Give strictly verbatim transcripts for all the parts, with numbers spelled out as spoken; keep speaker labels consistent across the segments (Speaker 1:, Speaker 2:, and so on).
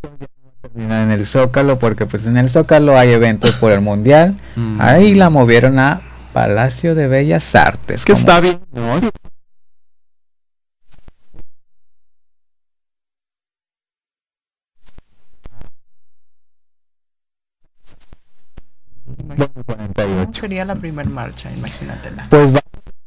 Speaker 1: terminar en el Zócalo, porque pues en el Zócalo hay eventos por el Mundial. Mm. Ahí la movieron a Palacio de Bellas Artes.
Speaker 2: Que como... está bien, ¿no?
Speaker 3: cuarenta y ocho. ¿Cómo sería la primera marcha? Imagínatela.
Speaker 1: Pues va.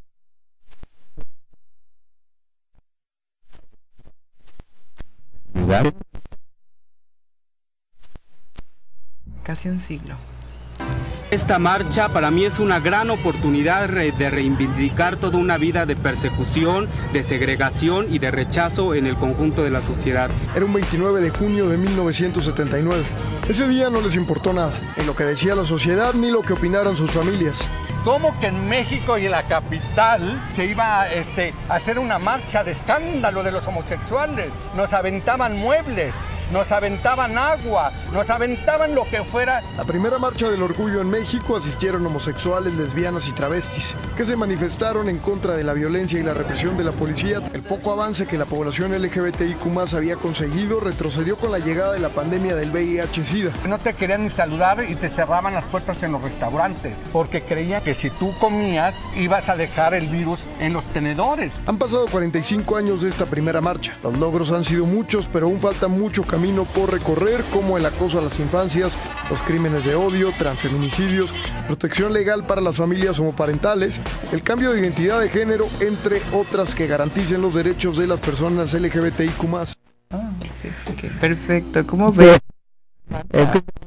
Speaker 3: Casi un siglo.
Speaker 4: Esta marcha para mí es una gran oportunidad de reivindicar toda una vida de persecución, de segregación y de rechazo en el conjunto de la sociedad.
Speaker 5: Era un veintinueve de junio de mil novecientos setenta y nueve. Ese día no les importó nada, ni lo que decía la sociedad ni lo que opinaran sus familias.
Speaker 6: ¿Cómo que en México y en la capital se iba este, a hacer una marcha de escándalo de los homosexuales? Nos aventaban muebles, nos aventaban agua, nos aventaban lo que fuera.
Speaker 5: La primera marcha del orgullo en México asistieron homosexuales, lesbianas y travestis, que se manifestaron en contra de la violencia y la represión de la policía. El poco avance que la población L G B T I Q más había conseguido retrocedió con la llegada de la pandemia del V I H SIDA.
Speaker 6: No te querían ni saludar y te cerraban las puertas en los restaurantes, porque creían que si tú comías ibas a dejar el virus en los tenedores.
Speaker 5: Han pasado cuarenta y cinco años de esta primera marcha. Los logros han sido muchos, pero aún falta mucho camino camino por recorrer, como el acoso a las infancias, los crímenes de odio, transfeminicidios, protección legal para las familias homoparentales, el cambio de identidad de género, entre otras que garanticen los derechos de las personas L G B T I Q más.
Speaker 3: Ah, sí, okay, perfecto. ¿Cómo ves?
Speaker 1: Es que